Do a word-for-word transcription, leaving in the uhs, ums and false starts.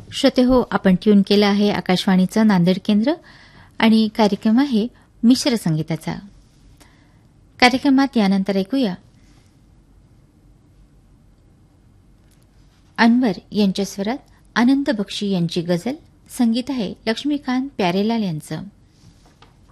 श्रोते हो, आपण ट्यून केलं आहे आकाशवाणीचं नांदेड केंद्र आणि कार्यक्रम आहे मिश्र संगीताचा. कार्यक्रमात यानंतर ऐकूया अनवर यांच्या स्वरात आनंद बक्षी यांची गझल. संगीत आहे लक्ष्मीकांत प्यारेलाल यांचं.